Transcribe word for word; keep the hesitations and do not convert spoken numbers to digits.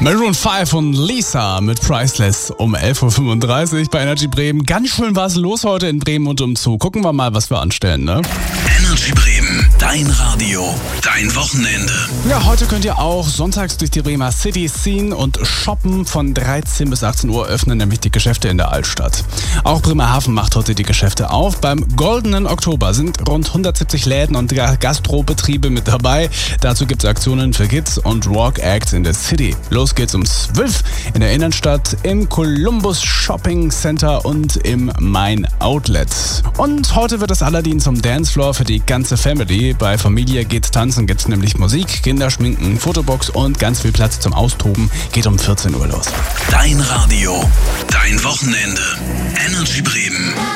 Maroon fünf und Lisa mit Priceless um elf Uhr fünfunddreißig bei Energy Bremen. Ganz schön was los heute in Bremen und umzu. Gucken wir mal, was wir anstellen, ne? Energy Bremen, dein Radio, dein Wochenende. Ja, heute könnt ihr auch sonntags durch die Bremer City ziehen und shoppen. Von dreizehn bis achtzehn Uhr öffnen nämlich die Geschäfte in der Altstadt. Auch Bremerhaven macht heute die Geschäfte auf. Beim Goldenen Oktober sind rund hundertsiebzig Läden und Gastrobetriebe mit dabei. Dazu gibt es Aktionen für Kids und Rock Acts in der City. Los geht's um zwölf in der Innenstadt, im Columbus Shopping Center und im Main Outlet. Und heute wird das Aladdin zum Dancefloor für die ganze Family. Bei Familie geht tanzen, gibt's nämlich Musik, Kinderschminken, Fotobox und ganz viel Platz zum Austoben. Geht um vierzehn Uhr los. Dein Radio, dein Wochenende. Energy Bremen.